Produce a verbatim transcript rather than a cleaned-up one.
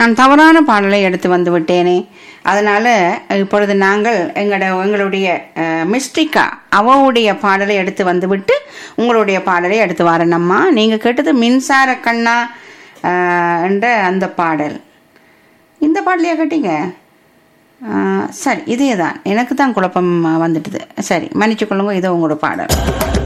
நான் தவறான பாடலை எடுத்து வந்து விட்டேனே. அதனால இப்பொழுது நாங்கள் எங்களோட எங்களுடைய மிஸ்டிக்கா அவளுடைய பாடலை எடுத்து வந்து விட்டு உங்களுடைய பாடலை எடுத்து வரேனம்மா. நீங்க கேட்டது மின்சார கண்ணா என்ற அந்த பாடல். இந்த பாடலையா கேட்டீங்க? சரி, இதே தான். எனக்கு தான் குழப்பம் வந்துட்டுது. சரி, மன்னிச்சு கொள்ளுங்க. இதோ உங்களோட பாடல்.